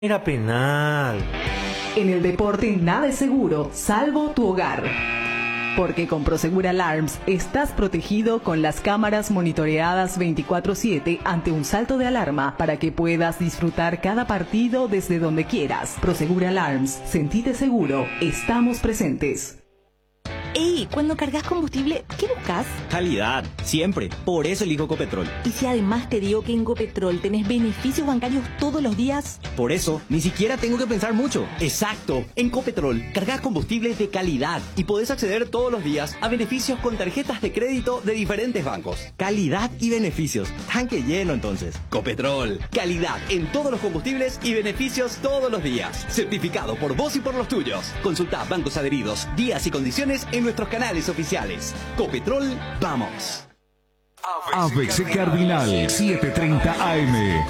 Era penal. En el deporte nada es seguro, salvo tu hogar. Porque con Prosegur Alarms estás protegido con las cámaras monitoreadas 24/7 ante un salto de alarma para que puedas disfrutar cada partido desde donde quieras. Prosegur Alarms, sentite seguro, estamos presentes. ¡Ey! Cuando cargas combustible, ¿qué buscas? Calidad, siempre. Por eso elijo Copetrol. ¿Y si además te digo que en Copetrol tenés beneficios bancarios todos los días? Por eso, ni siquiera tengo que pensar mucho. Exacto. En Copetrol, cargas combustible de calidad y podés acceder todos los días a beneficios con tarjetas de crédito de diferentes bancos. Calidad y beneficios. Tanque lleno entonces. Copetrol. Calidad en todos los combustibles y beneficios todos los días. Certificado por vos y por los tuyos. Consulta bancos adheridos, días y condiciones en nuestros canales oficiales. Copetrol, vamos. ABC Cardinal 7:30 AM